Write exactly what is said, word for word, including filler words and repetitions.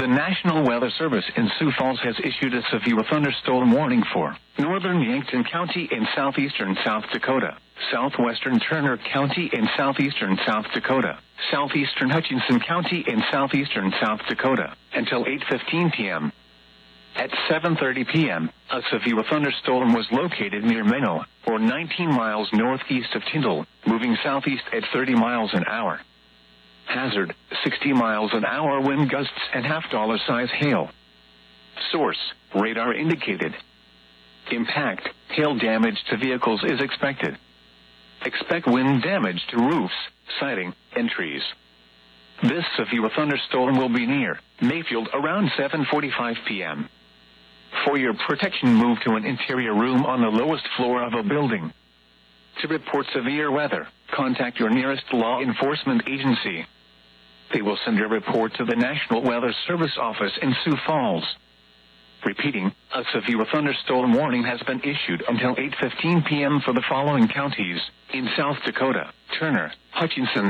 The National Weather Service in Sioux Falls has issued a severe thunderstorm warning for northern Yankton County in southeastern South Dakota, southwestern Turner County in southeastern South Dakota, southeastern Hutchinson County in southeastern South Dakota, until eight fifteen p.m. At seven thirty p.m., a severe thunderstorm was located near Menno, or nineteen miles northeast of Tyndall, moving southeast at thirty miles an hour. Hazard, sixty miles an hour wind gusts and half-dollar size hail. Source, radar indicated. Impact, hail damage to vehicles is expected. Expect wind damage to roofs, siding, and trees. This severe thunderstorm will be near Mayfield around seven forty-five p.m. For your protection, move to an interior room on the lowest floor of a building. To report severe weather, contact your nearest law enforcement agency. They will send your report to the National Weather Service office in Sioux Falls. Repeating, a severe thunderstorm warning has been issued until eight fifteen p.m. for the following counties in South Dakota: Turner, Hutchinson,